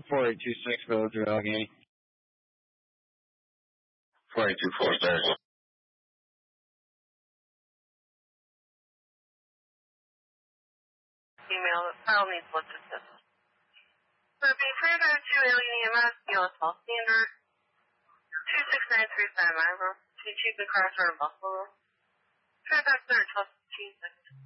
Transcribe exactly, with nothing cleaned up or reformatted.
four eight two six Village of Allegheny. four eight two four, sir. Email that file needs listed system. So be three oh two Alien E M S, U S Call Standard, two six nine three five Ivor, to Chief the Crosser in Buffalo. Try back there, twelve fifteen seconds.